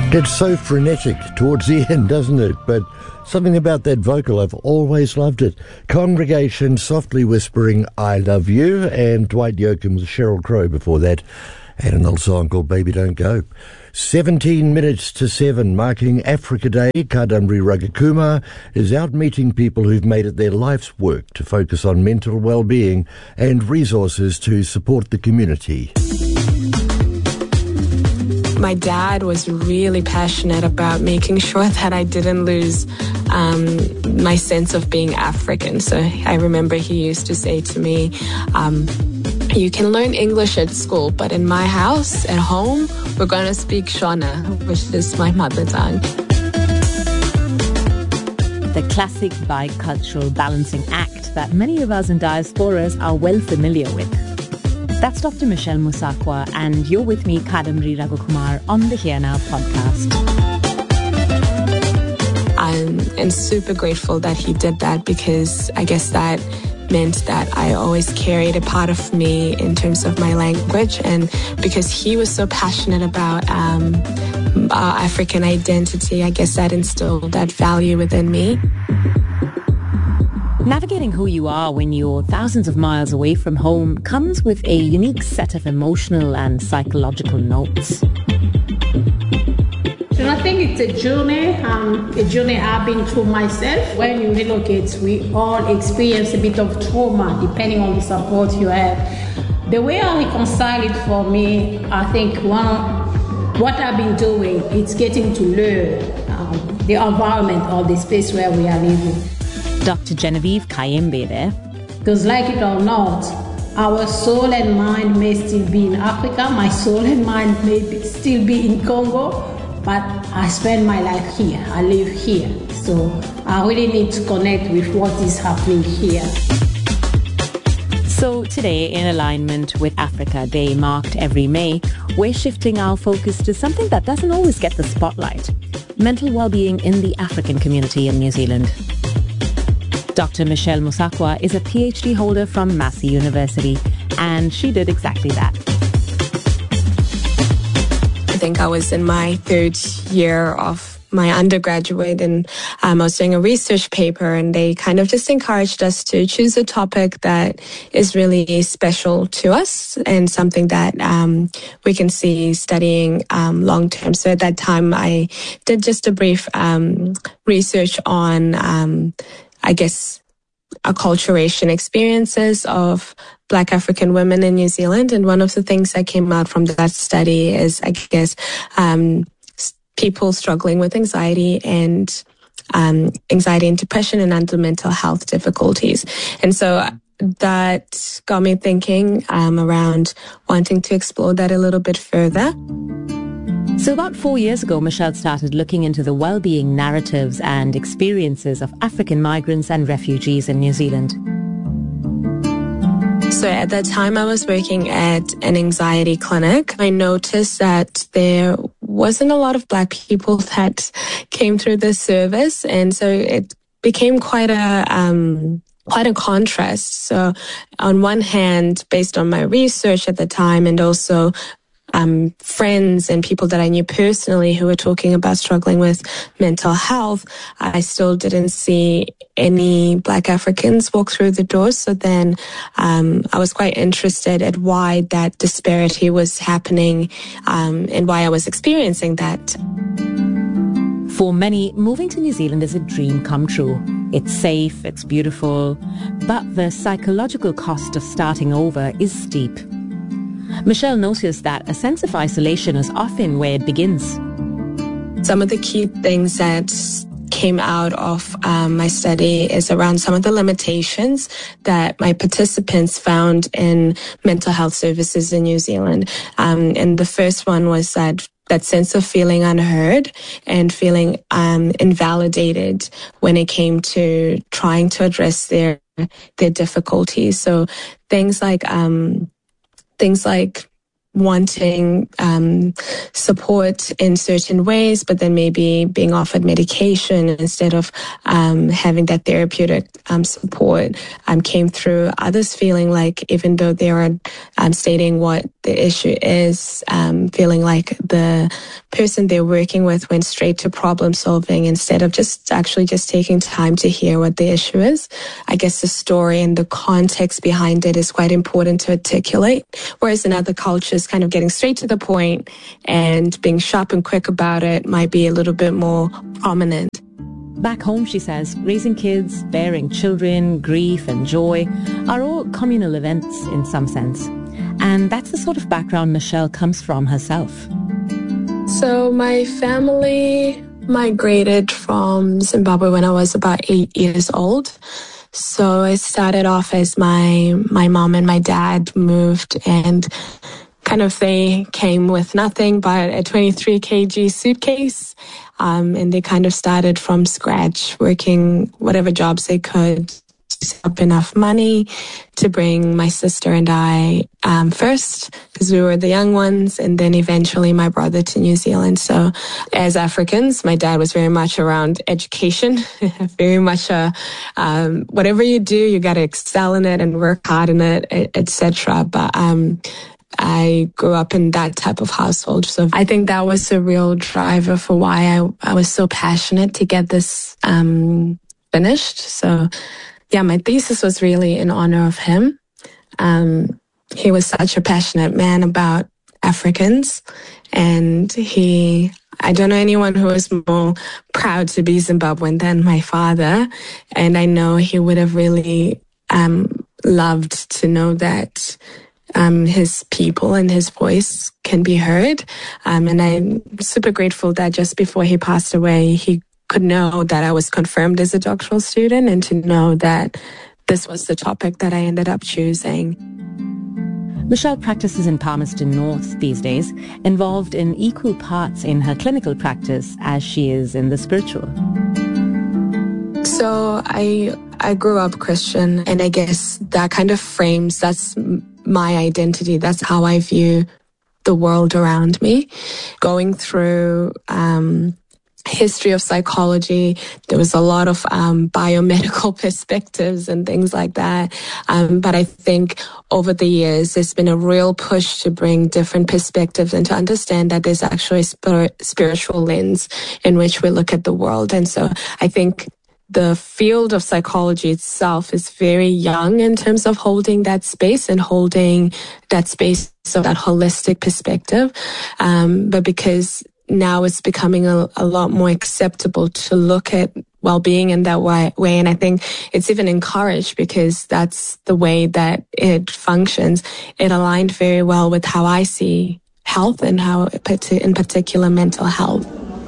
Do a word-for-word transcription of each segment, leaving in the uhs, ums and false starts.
Gets so frenetic towards the end, doesn't it? But something about that vocal, I've always loved it. Congregation softly whispering, I love you, and Dwight Yoakam with Sheryl Crow before that, and an old song called Baby Don't Go. seventeen minutes to seven, marking Africa Day. Kadamri Ragakumar is out meeting people who've made it their life's work to focus on mental well-being and resources to support the community. My dad was really passionate about making sure that I didn't lose um, my sense of being African. So I remember he used to say to me, um, you can learn English at school, but in my house, at home, we're going to speak Shona, which is my mother tongue. The classic bicultural balancing act that many of us in diasporas are well familiar with. That's Doctor Michelle Musakwa, and you're with me, Kadamri Ragakumar, on the Here Now podcast. I'm and super grateful that he did that, because I guess that meant that I always carried a part of me in terms of my language, and because he was so passionate about um, our African identity, I guess that instilled that value within me. Navigating who you are when you're thousands of miles away from home comes with a unique set of emotional and psychological notes. And I think it's a journey, um, a journey I've been through myself. When you relocate, we all experience a bit of trauma depending on the support you have. The way I reconcile it for me, I think one of what I've been doing, it's getting to learn um, the environment or the space where we are living. Doctor Genevieve Kayembe there. Because like it or not, our soul and mind may still be in Africa. My soul and mind may be, still be in Congo, but I spend my life here. I live here. So I really need to connect with what is happening here. So today, in alignment with Africa Day marked every May, we're shifting our focus to something that doesn't always get the spotlight: mental well-being in the African community in New Zealand. Doctor Michelle Musakwa is a PhD holder from Massey University, and she did exactly that. I think I was in my third year of my undergraduate, and um, I was doing a research paper, and they kind of just encouraged us to choose a topic that is really special to us and something that um, we can see studying um, long term. So at that time, I did just a brief um, research on um, I guess, acculturation experiences of Black African women in New Zealand. And one of the things that came out from that study is, I guess, um, people struggling with anxiety and um, anxiety and depression and other mental health difficulties. And so that got me thinking um, around wanting to explore that a little bit further. So about four years ago, Michelle started looking into the well-being narratives and experiences of African migrants and refugees in New Zealand. So at that time, I was working at an anxiety clinic. I noticed that there wasn't a lot of Black people that came through the service, and so it became quite a um, quite a contrast. So on one hand, based on my research at the time, and also Um, friends and people that I knew personally who were talking about struggling with mental health, I still didn't see any Black Africans walk through the doors. So then um, I was quite interested at why that disparity was happening um, and why I was experiencing that. For many, moving to New Zealand is a dream come true. It's safe, it's beautiful, but the psychological cost of starting over is steep. Michelle noticed that a sense of isolation is often where it begins. Some of the key things that came out of um, my study is around some of the limitations that my participants found in mental health services in New Zealand. Um, and the first one was that that sense of feeling unheard and feeling um, invalidated when it came to trying to address their their difficulties. So things like um, things like wanting um, support in certain ways, but then maybe being offered medication instead of um, having that therapeutic um, support um, came through. Others feeling like even though they are um, stating what the issue is, um, feeling like the person they're working with went straight to problem solving instead of just actually just taking time to hear what the issue is. I guess the story and the context behind it is quite important to articulate, whereas in other cultures, kind of getting straight to the point and being sharp and quick about it might be a little bit more prominent. Back home, she says, raising kids, bearing children, grief and joy are all communal events in some sense. And that's the sort of background Michelle comes from herself. So my family migrated from Zimbabwe when I was about eight years old. So it started off as my my mom and my dad moved, and kind of they came with nothing but a twenty-three kilogram suitcase. Um, and they kind of started from scratch, working whatever jobs they could to save up enough money to bring my sister and I um, first, because we were the young ones, and then eventually my brother to New Zealand. So as Africans, my dad was very much around education, very much a, um, whatever you do, you got to excel in it and work hard in it, et cetera. But um, I grew up in that type of household. So I think that was a real driver for why I, I was so passionate to get this um, finished. So yeah, my thesis was really in honor of him. Um, he was such a passionate man about Africans, and he, I don't know anyone who is more proud to be Zimbabwean than my father. And I know he would have really um, loved to know that um, his people and his voice can be heard. Um, and I'm super grateful that just before he passed away, he could know that I was confirmed as a doctoral student, and to know that this was the topic that I ended up choosing. Michelle practices in Palmerston North these days, involved in equal parts in her clinical practice as she is in the spiritual. So I I grew up Christian, and I guess that kind of frames, that's my identity. That's how I view the world around me. Going through um history of psychology, there was a lot of um, biomedical perspectives and things like that. Um, but I think over the years, there's been a real push to bring different perspectives and to understand that there's actually a spir- spiritual lens in which we look at the world. And so I think the field of psychology itself is very young in terms of holding that space and holding that space of that holistic perspective. Um, but because now it's becoming a, a lot more acceptable to look at well-being in that way, way. And I think it's even encouraged because that's the way that it functions. It aligned very well with how I see health and how, in particular, mental health.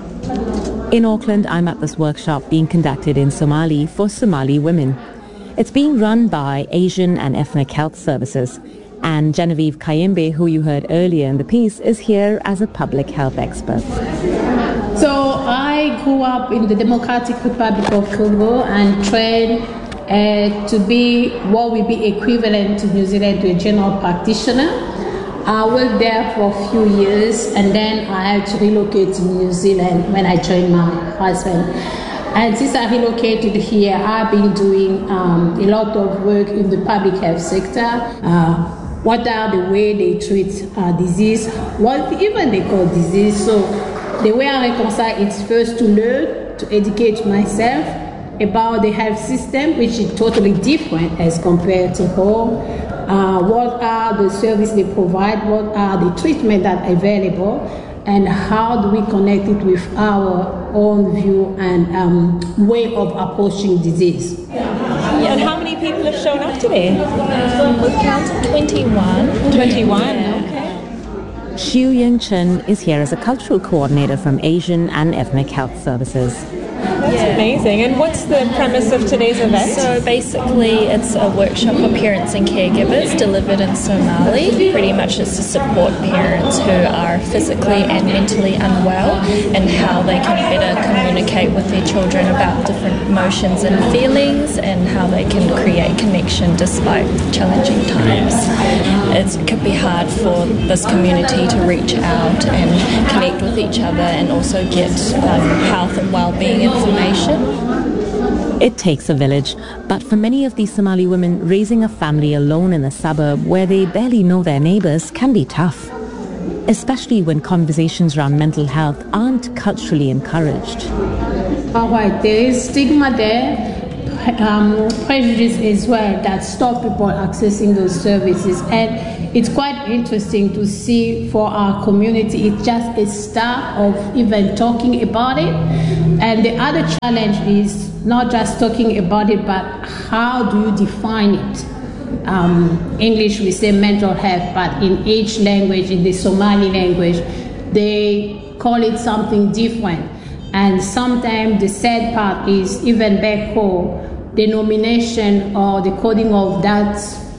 In Auckland, I'm at this workshop being conducted in Somali for Somali women. It's being run by Asian and Ethnic Health Services. And Genevieve Kayembe, who you heard earlier in the piece, is here as a public health expert. So I grew up in the Democratic Republic of Congo and trained uh, to be what would be equivalent to New Zealand to a general practitioner. I worked there for a few years, and then I had to relocate to New Zealand when I joined my husband. And since I relocated here, I've been doing um, a lot of work in the public health sector. Uh, What are the way they treat uh, disease? What even they call disease? So the way I reconcile is first to learn, to educate myself about the health system, which is totally different as compared to home. Uh, what are the services they provide? What are the treatment that are available? And how do we connect it with our own view and um, way of approaching disease? Yeah, and how many people have shown up today? Um, we've counted twenty-one. twenty-one, yeah. Okay. Xiu Ying Chen is here as a cultural coordinator from Asian and Ethnic Health Services. That's amazing. And what's the premise of today's event? So basically it's a workshop for parents and caregivers delivered in Somali. Pretty much it's to support parents who are physically and mentally unwell and how they can better communicate with their children about different emotions and feelings and how they can create connection despite challenging times. It's, it could be hard for this community to reach out and connect with each other and also get um, health and well-being information. It takes a village, but for many of these Somali women, raising a family alone in a suburb where they barely know their neighbours can be tough, especially when conversations around mental health aren't culturally encouraged. All right, there is stigma there. Um, prejudice as well that stop people accessing those services, and it's quite interesting to see for our community it's just a start of even talking about it. And the other challenge is not just talking about it, but how do you define it? Um, English we say mental health, but in each language, in the Somali language, they call it something different. And sometimes the sad part is even back home, the nomination or the coding of that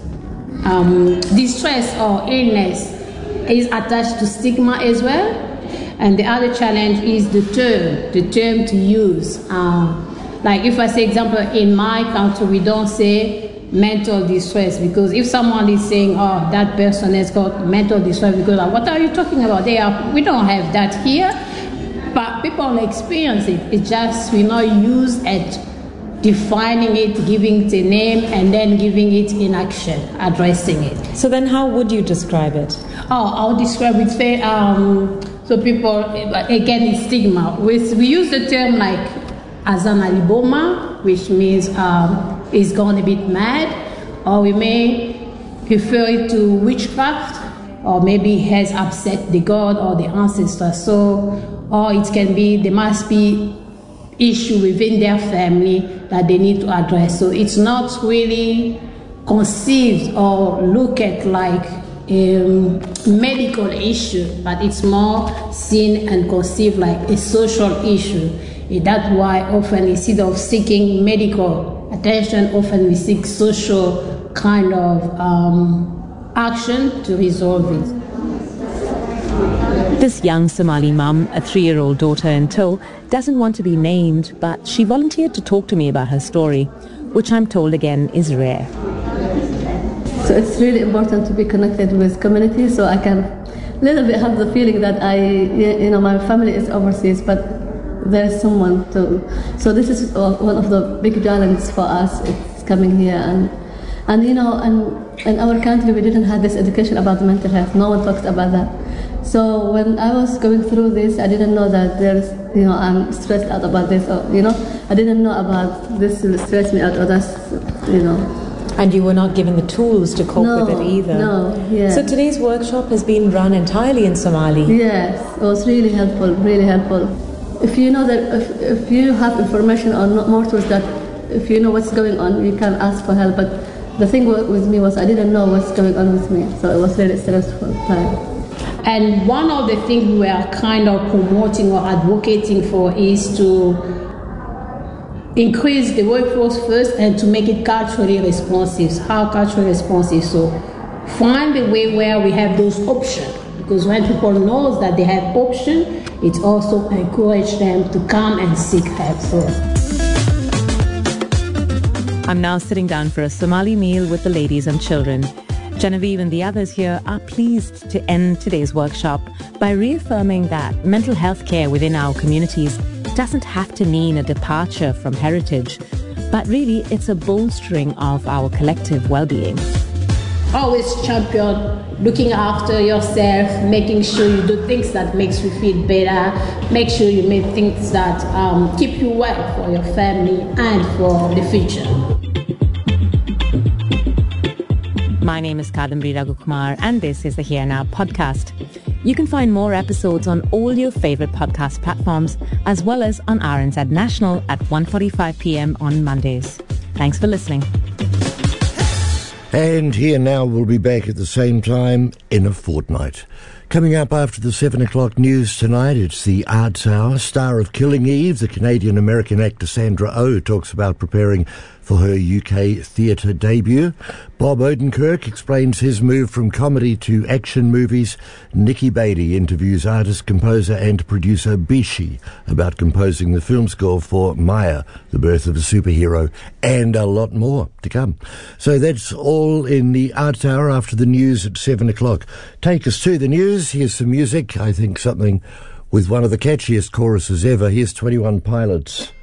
um, distress or illness is attached to stigma as well. And the other challenge is the term, the term to use. Uh, like if I say example, in my country, we don't say mental distress, because if someone is saying, oh, that person has got mental distress, because like, what are you talking about? They are, we don't have that here, but people experience it. It's just we not use it, defining it, giving it a name, and then giving it in action, addressing it. So then how would you describe it? Oh, I'll describe it. Say, um, so people, again, it's stigma. We, we use the term like Azana Liboma, which means um, he's gone a bit mad, or we may refer it to witchcraft, or maybe he has upset the god or the ancestor. So, or it can be, there must be issue within their family that they need to address. So it's not really conceived or looked at like a medical issue, but it's more seen and conceived like a social issue. That's why often instead of seeking medical attention, often we seek social kind of um, action to resolve it. This young Somali mum, a three-year-old daughter in tow, doesn't want to be named, but she volunteered to talk to me about her story, which I'm told again is rare. So it's really important to be connected with community, so I can a little bit have the feeling that I, you know, my family is overseas, but there's someone to. So this is one of the big challenges for us. It's coming here, and and you know, and in our country we didn't have this education about mental health. No one talks about that. So when I was going through this, I didn't know that there's, you know, I'm stressed out about this, or, you know, I didn't know about this will stress me out, or that's, you know. And you were not given the tools to cope no, with it either. No, yeah. So today's workshop has been run entirely in Somali. Yes, it was really helpful, really helpful. If you know that, if, if you have information or more tools that, if you know what's going on, you can ask for help. But the thing with me was I didn't know what's going on with me, so it was really stressful time. And one of the things we are kind of promoting or advocating for is to increase the workforce first and to make it culturally responsive. How culturally responsive? So find a way where we have those options, because when people know that they have options, it also encourages them to come and seek help first. I'm now sitting down for a Somali meal with the ladies and children. Genevieve and the others here are pleased to end today's workshop by reaffirming that mental health care within our communities doesn't have to mean a departure from heritage, but really it's a bolstering of our collective well-being. Always champion looking after yourself, making sure you do things that makes you feel better, make sure you make things that um, keep you well for your family and for the future. My name is Kadambari Raghukumar, and this is the Here Now podcast. You can find more episodes on all your favorite podcast platforms, as well as on R N Z National at one forty-five p.m. on Mondays. Thanks for listening. And Here Now will be back at the same time in a fortnight. Coming up after the seven o'clock news tonight, it's the Arts Hour. Star of Killing Eve, the Canadian-American actor Sandra Oh talks about preparing for her U K theatre debut. Bob Odenkirk explains his move from comedy to action movies. Nikki Beatty interviews artist, composer and producer Bishi about composing the film score for Maya, The Birth of a Superhero, and a lot more to come. So that's all in the Arts Hour after the news at seven o'clock. Take us to the news. Here's some music. I think something with one of the catchiest choruses ever. Here's twenty-one Pilots.